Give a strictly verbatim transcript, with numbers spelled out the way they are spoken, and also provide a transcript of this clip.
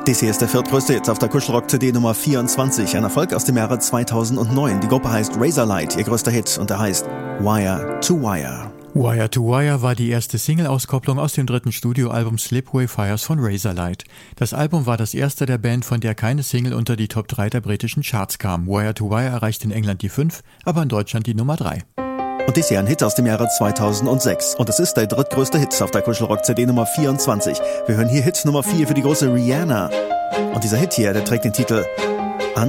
Dies hier ist der viertgrößte Hit auf der Kuschelrock-C D Nummer vierundzwanzig, ein Erfolg aus dem Jahre zweitausendneun. Die Gruppe heißt Razorlight, ihr größter Hit, und er heißt Wire to Wire. Wire to Wire war die erste Single-Auskopplung aus dem dritten Studioalbum Slipway Fires von Razorlight. Das Album war das erste der Band, von der keine Single unter die Top drei der britischen Charts kam. Wire to Wire erreichte in England die fünf, aber in Deutschland die Nummer drei. Und dies hier ein Hit aus dem Jahre zweitausendsechs. Und es ist der drittgrößte Hit auf der Kuschelrock-C D Nummer vierundzwanzig. Wir hören hier Hit Nummer vier für die große Rihanna. Und dieser Hit hier, der trägt den Titel